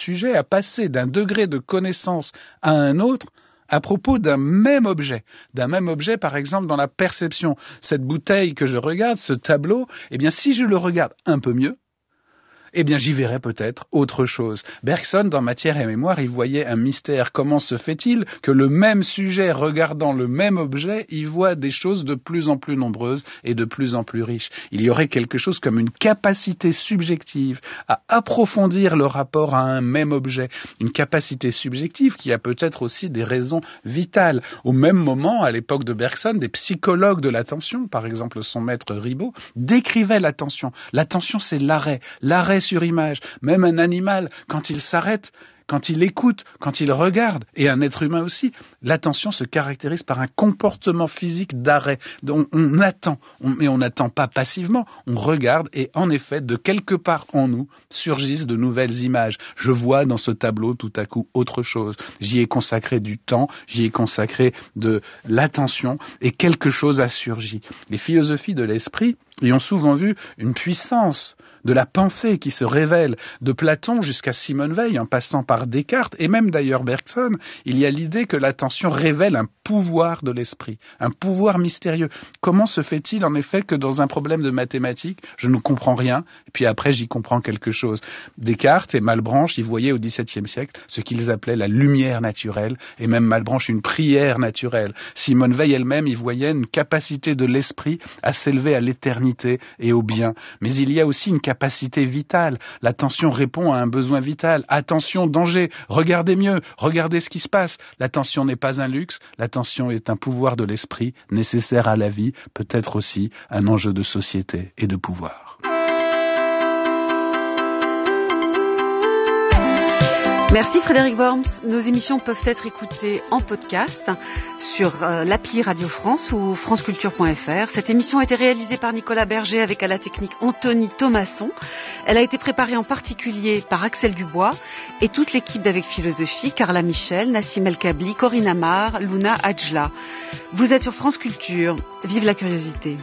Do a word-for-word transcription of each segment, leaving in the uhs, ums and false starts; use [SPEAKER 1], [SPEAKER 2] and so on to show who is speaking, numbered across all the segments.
[SPEAKER 1] sujet à passer d'un degré de connaissance à un autre à propos d'un même objet, d'un même objet par exemple dans la perception. Cette bouteille que je regarde, ce tableau, eh bien si je le regarde un peu mieux, eh bien j'y verrai peut-être autre chose. Bergson, dans Matière et mémoire, il voyait un mystère. Comment se fait-il que le même sujet, regardant le même objet, y voit des choses de plus en plus nombreuses et de plus en plus riches? Il y aurait quelque chose comme une capacité subjective à approfondir le rapport à un même objet. Une capacité subjective qui a peut-être aussi des raisons vitales. Au même moment, à l'époque de Bergson, des psychologues de l'attention, par exemple son maître Ribot, décrivaient l'attention. L'attention, c'est l'arrêt. L'arrêt sur image. Même un animal, quand il s'arrête, quand il écoute, quand il regarde, et un être humain aussi, l'attention se caractérise par un comportement physique d'arrêt. Donc on attend, on, mais on n'attend pas passivement, on regarde et en effet, de quelque part en nous, surgissent de nouvelles images. Je vois dans ce tableau tout à coup autre chose. J'y ai consacré du temps, j'y ai consacré de l'attention et quelque chose a surgi. Les philosophies de l'esprit y ont souvent vu une puissance de la pensée qui se révèle, de Platon jusqu'à Simone Weil, en passant par Descartes, et même d'ailleurs Bergson, il y a l'idée que l'attention révèle un pouvoir de l'esprit, un pouvoir mystérieux. Comment se fait-il en effet que dans un problème de mathématiques, je ne comprends rien, et puis après j'y comprends quelque chose? Descartes et Malebranche y voyaient au dix-septième siècle ce qu'ils appelaient la lumière naturelle, et même Malebranche une prière naturelle. Simone Weil elle-même y voyait une capacité de l'esprit à s'élever à l'éternité et au bien. Mais il y a aussi une capacité vitale. L'attention répond à un besoin vital. Attention, danger, regardez mieux, regardez ce qui se passe. L'attention n'est pas un luxe, l'attention est un pouvoir de l'esprit nécessaire à la vie, peut-être aussi un enjeu de société et de pouvoir.
[SPEAKER 2] Merci Frédéric Worms. Nos émissions peuvent être écoutées en podcast sur euh, l'appli Radio France ou franceculture point f r. Cette émission a été réalisée par Nicolas Berger avec à la technique Anthony Thomasson. Elle a été préparée en particulier par Axel Dubois et toute l'équipe d'Avec Philosophie, Carla Michel, Nassim El Kabli, Corinne Amar, Luna Adjla. Vous êtes sur France Culture. Vive la curiosité.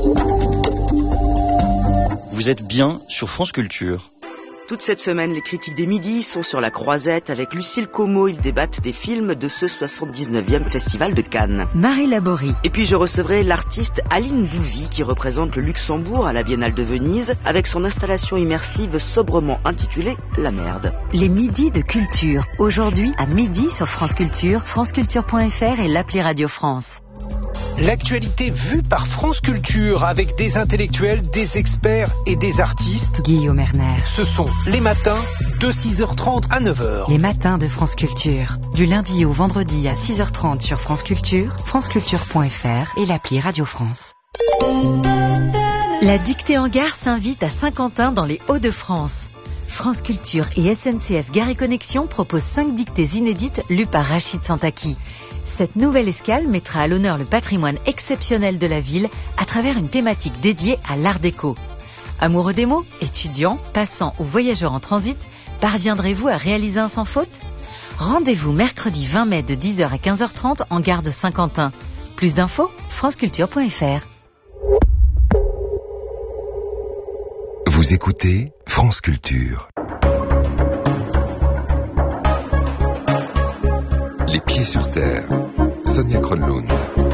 [SPEAKER 3] Vous êtes bien sur France Culture.
[SPEAKER 4] Toute cette semaine, les critiques des midis sont sur la croisette. Avec Lucille Como, ils débattent des films de ce soixante-dix-neuvième Festival de Cannes.
[SPEAKER 5] Marie Laborie.
[SPEAKER 4] Et puis je recevrai l'artiste Aline Bouvy qui représente le Luxembourg à la Biennale de Venise avec son installation immersive sobrement intitulée La Merde.
[SPEAKER 5] Les midis de culture. Aujourd'hui, à midi sur France Culture, franceculture point f r et l'appli Radio France.
[SPEAKER 6] L'actualité vue par France Culture avec des intellectuels, des experts et des artistes.
[SPEAKER 5] Guillaume Erner.
[SPEAKER 6] Ce sont les matins de six heures trente à neuf heures.
[SPEAKER 5] Les matins de France Culture. Du lundi au vendredi à six heures trente sur France Culture, franceculture point f r et l'appli Radio France. La dictée en gare s'invite à Saint-Quentin dans les Hauts-de-France. France Culture et S N C F Gare et Connexion proposent cinq dictées inédites lues par Rachid Santaki. Cette nouvelle escale mettra à l'honneur le patrimoine exceptionnel de la ville à travers une thématique dédiée à l'art déco. Amoureux des mots, étudiants, passants ou voyageurs en transit, parviendrez-vous à réaliser un sans faute? Rendez-vous mercredi vingt mai de dix heures à quinze heures trente en gare de Saint-Quentin. Plus d'infos, franceculture point f r.
[SPEAKER 7] Vous écoutez France Culture. Les pieds sur terre. Sonia Kronlund.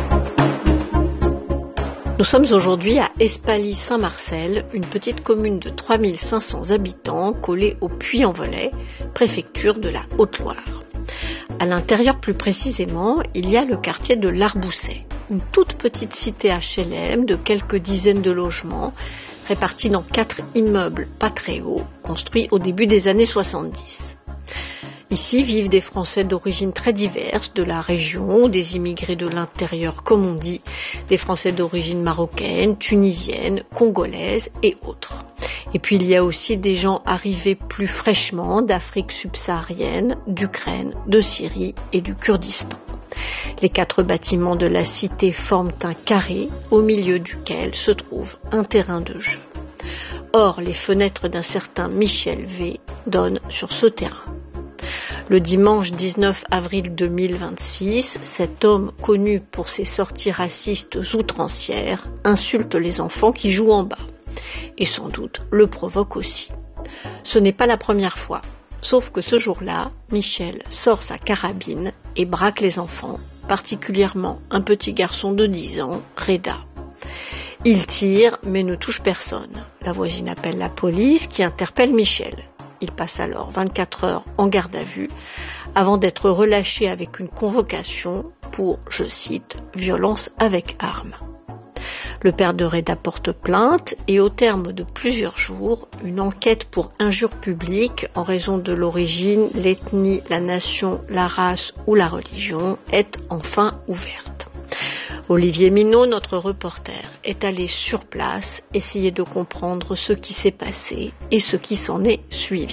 [SPEAKER 8] Nous sommes aujourd'hui à Espaly-Saint-Marcel, une petite commune de trois mille cinq cents habitants collée au Puy-en-Velay, préfecture de la Haute-Loire. À l'intérieur plus précisément, il y a le quartier de l'Arbousset, une toute petite cité H L M de quelques dizaines de logements, répartis dans quatre immeubles pas très hauts, construits au début des années soixante-dix. Ici vivent des Français d'origine très diverses de la région, des immigrés de l'intérieur comme on dit, des Français d'origine marocaine, tunisienne, congolaise et autres. Et puis il y a aussi des gens arrivés plus fraîchement d'Afrique subsaharienne, d'Ukraine, de Syrie et du Kurdistan. Les quatre bâtiments de la cité forment un carré au milieu duquel se trouve un terrain de jeu. Or, les fenêtres d'un certain Michel V donnent sur ce terrain. Le dimanche dix-neuf avril deux mille vingt-six, cet homme connu pour ses sorties racistes outrancières insulte les enfants qui jouent en bas. Et sans doute le provoque aussi. Ce n'est pas la première fois. Sauf que ce jour-là, Michel sort sa carabine et braque les enfants, particulièrement un petit garçon de dix ans, Reda. Il tire mais ne touche personne. La voisine appelle la police qui interpelle Michel. Il passe alors vingt-quatre heures en garde à vue avant d'être relâché avec une convocation pour, je cite, violence avec arme. Le père de Reda porte plainte et au terme de plusieurs jours, une enquête pour injure publique en raison de l'origine, l'ethnie, la nation, la race ou la religion est enfin ouverte. Olivier Minot, notre reporter, est allé sur place essayer de comprendre ce qui s'est passé et ce qui s'en est suivi.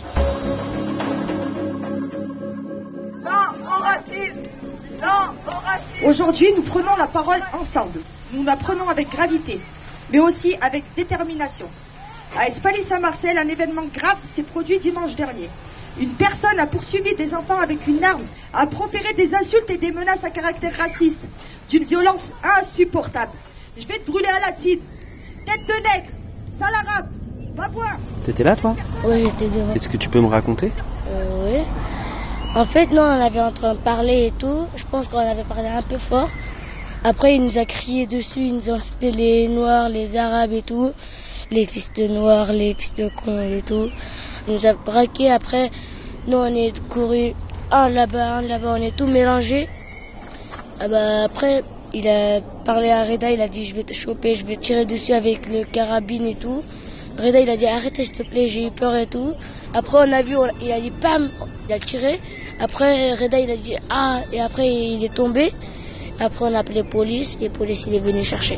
[SPEAKER 9] Aujourd'hui, nous prenons la parole ensemble. Nous la prenons avec gravité, mais aussi avec détermination. À Espaly-Saint-Marcel, un événement grave s'est produit dimanche dernier. Une personne a poursuivi des enfants avec une arme, a proféré des insultes et des menaces à caractère raciste, d'une violence insupportable. Je vais te brûler à l'acide. Tête de nègre, sale arabe, va boire.
[SPEAKER 10] T'étais là, toi?
[SPEAKER 11] Oui, j'étais devant.
[SPEAKER 10] Est-ce que tu peux me raconter?
[SPEAKER 11] Euh, oui. En fait, non, on avait en train de parler et tout. Je pense qu'on avait parlé un peu fort. Après, il nous a crié dessus, il nous a cité les Noirs, les Arabes et tout. Les fils de Noirs, les fils de cons et tout. Il nous a braqué. Après, nous, on est couru un là-bas, un là-bas. On est tout mélangé. Ah bah, après, il a parlé à Reda. Il a dit, je vais te choper, je vais tirer dessus avec le carabine et tout. Reda, il a dit, arrête s'il te plaît, j'ai eu peur et tout. Après, on a vu, on, il a dit, pam, il a tiré. Après, Reda, il a dit, ah, et après, il est tombé. Après, on a appelé la police, et la police, il est venu chercher.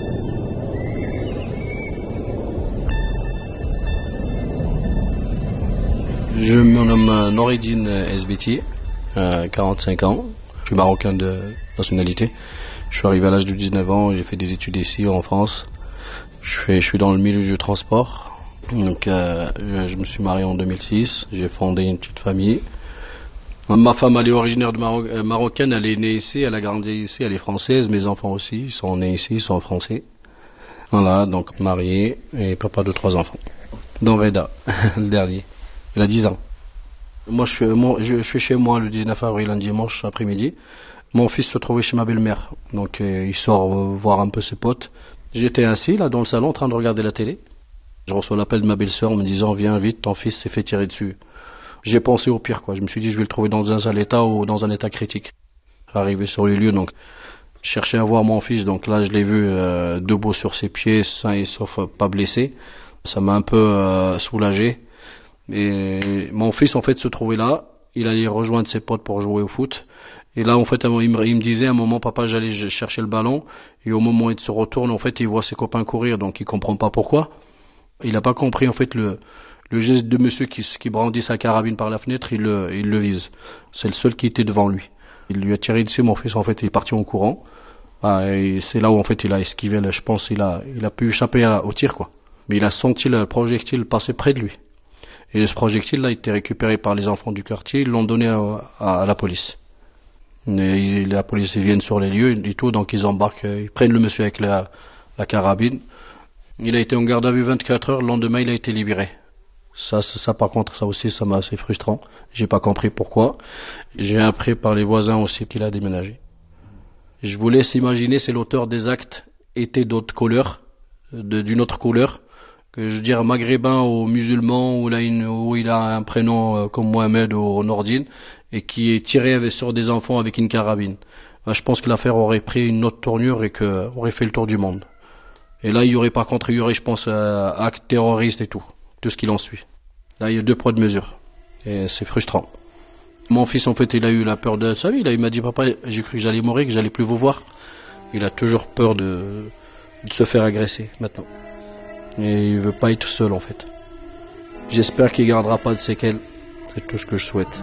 [SPEAKER 12] Je me nomme Noureddine Esbeti, euh, quarante-cinq ans. Je suis marocain de nationalité. Je suis arrivé à l'âge de dix-neuf ans, j'ai fait des études ici en France. Je, fais, je suis dans le milieu du transport. Donc, euh, je me suis marié en deux mille six, j'ai fondé une petite famille. Ma femme, elle est originaire de Maro- euh, marocaine, elle est née ici, elle a grandi ici, elle est française. Mes enfants aussi, ils sont nés ici, ils sont français. Voilà, donc marié et papa de trois enfants. Dans Reda, le dernier. Il a dix ans. Moi je, suis, moi, je, je suis chez moi le dix-neuf avril, un dimanche après-midi. Mon fils se trouvait chez ma belle-mère, donc euh, il sort euh, voir un peu ses potes. J'étais assis là dans le salon en train de regarder la télé. Je reçois l'appel de ma belle-sœur en me disant viens vite, ton fils s'est fait tirer dessus. J'ai pensé au pire, quoi. Je me suis dit je vais le trouver dans un sale état ou dans un état critique. Arrivé sur les lieux, donc je cherchais à voir mon fils, donc là je l'ai vu euh, debout sur ses pieds, sain et sauf, euh, pas blessé. Ça m'a un peu euh, soulagé. Et mon fils en fait se trouvait là, il allait rejoindre ses potes pour jouer au foot. Et là en fait il me, il me disait à un moment papa j'allais chercher le ballon et au moment où il se retourne en fait il voit ses copains courir donc il comprend pas pourquoi. Il n'a pas compris en fait le, le geste de monsieur qui, qui brandit sa carabine par la fenêtre, il le, il le vise. C'est le seul qui était devant lui. Il lui a tiré dessus, mon fils en fait il est parti en courant. Ah, et c'est là où en fait il a esquivé, là, je pense il a, il a pu échapper à, au tir quoi. Mais il a senti le projectile passer près de lui. Et ce projectile-là a été récupéré par les enfants du quartier, ils l'ont donné à, à, à la police. Et la police ils viennent sur les lieux et tout, donc ils embarquent, ils prennent le monsieur avec la, la carabine. Il a été en garde à vue vingt-quatre heures, le lendemain il a été libéré. Ça, ça, ça par contre, ça aussi, ça m'a assez frustrant. J'ai pas compris pourquoi. J'ai appris par les voisins aussi qu'il a déménagé. Je vous laisse imaginer si l'auteur des actes était d'autre couleur, de, d'une autre couleur. Que je veux dire maghrébin ou musulman où il a, une, où il a un prénom euh, comme Mohamed ou Nordine et qui est tiré avec, sur des enfants avec une carabine. Ben, je pense que l'affaire aurait pris une autre tournure et que aurait fait le tour du monde. Et là il y aurait par contre il y aurait je pense euh, acte terroriste et tout, tout ce qu'il en suit. Là il y a deux poids de mesure et c'est frustrant. Mon fils en fait il a eu la peur de sa vie. Là, il m'a dit papa j'ai cru que j'allais mourir, que j'allais plus vous voir. Il a toujours peur de, de se faire agresser maintenant. Et il veut pas être seul en fait. J'espère qu'il gardera pas de séquelles. C'est tout ce que je souhaite.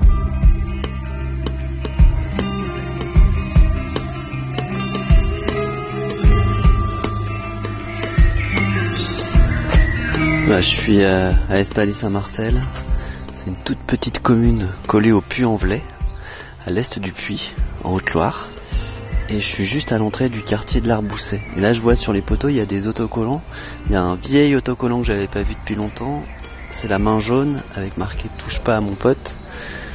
[SPEAKER 10] Bah, je suis euh, à Espaly-Saint-Marcel. C'est une toute petite commune collée au Puy-en-Velay, à l'est du Puy, en Haute-Loire. Et je suis juste à l'entrée du quartier de l'Arbousset. Et là je vois sur les poteaux il y a des autocollants. Il y a un vieil autocollant que j'avais pas vu depuis longtemps. c'est la main jaune avec marqué touche pas à mon pote.